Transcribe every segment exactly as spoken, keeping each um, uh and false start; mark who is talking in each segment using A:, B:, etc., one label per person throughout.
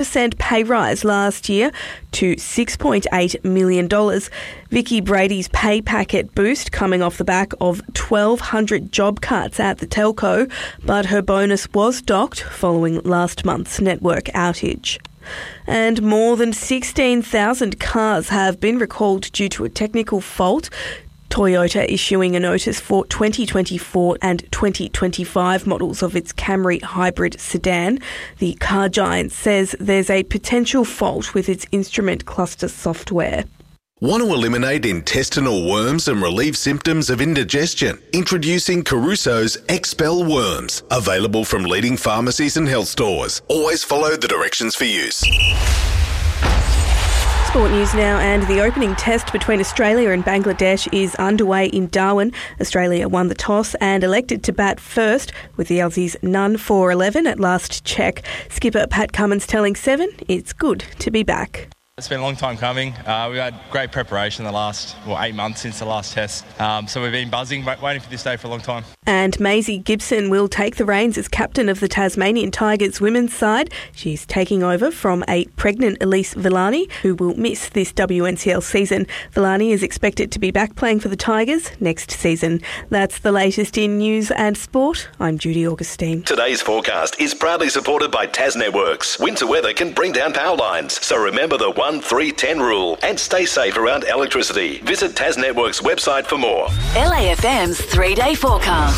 A: percent pay rise last year to six point eight million dollars. Vicky Brady's pay packet boost coming off the back of twelve hundred job cuts at the telco, but her bonus was docked following last month's network outage. And more than sixteen thousand cars have been recalled due to a technical fault. Toyota issuing a notice for twenty twenty-four and twenty twenty-five models of its Camry hybrid sedan. The car giant says there's a potential fault with its instrument cluster software.
B: Want to eliminate intestinal worms and relieve symptoms of indigestion? Introducing Caruso's Expel Worms. Available from leading pharmacies and health stores. Always follow the directions for use.
A: Sport news now, and the opening test between Australia and Bangladesh is underway in Darwin. Australia won the toss and elected to bat first, with the Aussies none for eleven at last check. Skipper Pat Cummins telling Seven it's good to be back.
C: It's been a long time coming. Uh, we've had great preparation the last well, eight months since the last test. Um, so we've been buzzing, waiting for this day for a long time.
A: And Maisie Gibson will take the reins as captain of the Tasmanian Tigers women's side. She's taking over from a pregnant Elise Villani, who will miss this W N C L season. Villani is expected to be back playing for the Tigers next season. That's the latest in news and sport. I'm Judy Augustine.
D: Today's forecast is proudly supported by Tas Networks. Winter weather can bring down power lines, so remember the one three ten rule and stay safe around electricity. Visit Tas Networks website for more.
E: L A F M's three-day forecast.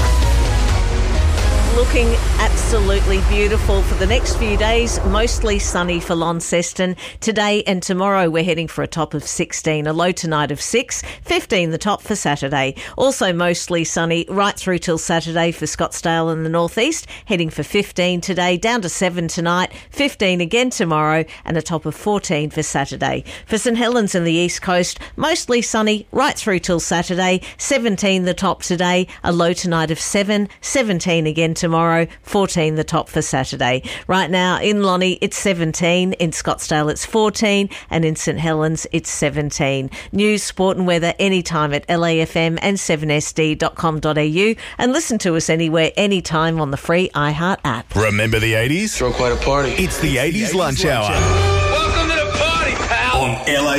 F: Looking absolutely beautiful for the next few days. Mostly sunny for Launceston. Today and tomorrow we're heading for a top of sixteen, a low tonight of six, fifteen the top for Saturday. Also mostly sunny right through till Saturday for Scottsdale and the northeast, heading for fifteen today, down to seven tonight, fifteen again tomorrow, and a top of fourteen for Saturday. For St Helens and the east coast, mostly sunny right through till Saturday, seventeen the top today, a low tonight of seven, seventeen again tomorrow, fourteen the top for Saturday. Right now in Lonnie it's seventeen, in Scottsdale it's fourteen, and in St Helens it's seventeen. News, sport and weather anytime at L A F M and seven S D dot com dot A U, and listen to us anywhere, anytime on the free iHeart app.
B: Remember the eighties?
G: Throw quite a party.
B: It's the eighties lunch hour.
G: Welcome to the party, pal.
B: On L A